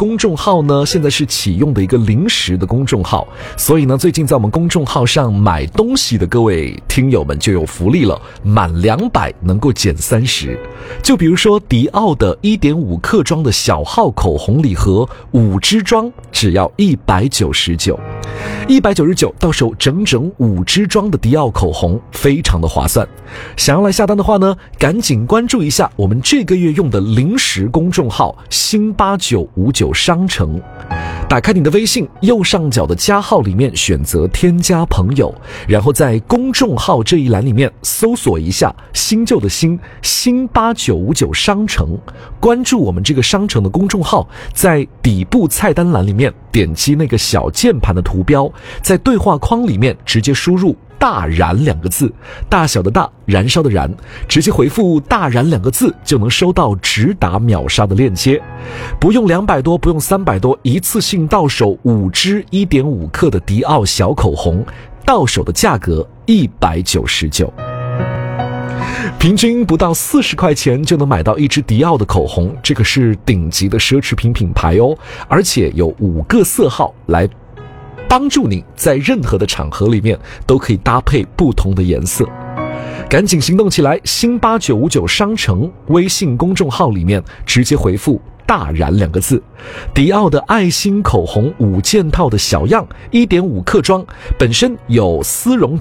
公众号呢，现在是启用的一个零食的公众号，所以呢，最近在我们公众号上买东西的各位听友们就有福利了，满200能够减30。就比如说迪奥的 1.5 克装的小号口红礼盒5支装，只要199，199到手整整5支装的迪奥口红，非常的划算。想要来下单的话呢，赶紧关注一下我们这个月用的零食公众号新8959商城。打开你的微信右上角的加号里面选择添加朋友，然后在公众号这一栏里面搜索一下新旧的新8959商城，关注我们这个商城的公众号，在底部菜单栏里面点击那个小键盘的图标，在对话框里面直接输入大燃2个字，大小的大，燃烧的燃，直接回复大燃2个字就能收到直达秒杀的链接。不用200多，不用300多，一次性到手5支 1.5 克的迪奥小口红，到手的价格199，平均不到40块钱就能买到一支迪奥的口红，这个是顶级的奢侈品品牌哦，而且有5个色号来帮助你在任何的场合里面都可以搭配不同的颜色。赶紧行动起来，新8959商城微信公众号里面直接回复大燃2个字，迪奥的爱心口红5件套的小样 1.5 克装，本身有丝绒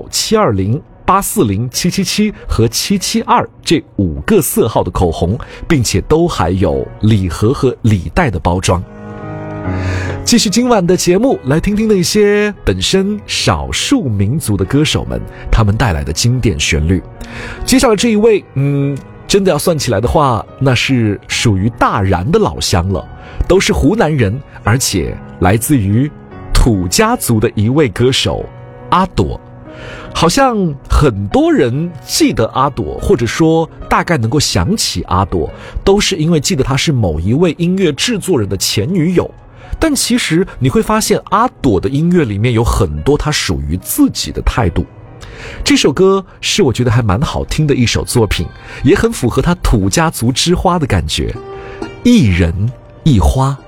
999、720、840、777和772这5个色号的口红，并且都还有礼盒和礼袋的包装。继续今晚的节目，来听听那些本身少数民族的歌手们他们带来的经典旋律。接下来这一位真的要算起来的话，那是属于大燃的老乡了，都是湖南人，而且来自于土家族的一位歌手阿朵。好像很多人记得阿朵，或者说大概能够想起阿朵，都是因为记得她是某一位音乐制作人的前女友。但其实你会发现，阿朵的音乐里面有很多她属于自己的态度。这首歌是我觉得还蛮好听的一首作品，也很符合她土家族之花的感觉。一人一花。